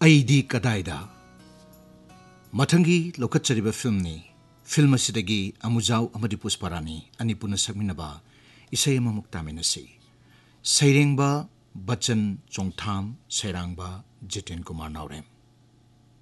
ꯑꯩꯗꯤ ꯀꯗꯥꯏꯗ ꯃꯊꯪꯒꯤ ꯂꯧꯈꯠꯆꯔꯤꯕ ꯐꯤꯜꯝ ꯑꯁꯤꯗꯒꯤ ꯑꯃꯨꯖꯥꯎ ꯑꯃꯗꯤ ꯄꯨꯁꯄꯥꯔꯥꯅꯤ ꯑꯅꯤ ꯄꯨꯟꯅ ꯁꯛꯃꯤꯟꯅꯕ ꯏꯁꯩ ꯑꯃꯃꯨꯛ ꯇꯥꯃꯤꯟꯅꯁꯤ ꯁꯩꯔꯦꯡꯕ ꯕꯆꯟ ꯆꯣꯡꯊꯥꯝ ꯁꯩꯔꯥꯡꯕ ꯖꯤꯇꯦꯟ ꯀꯨꯃꯥꯔ ꯅꯥꯎꯔꯦꯝ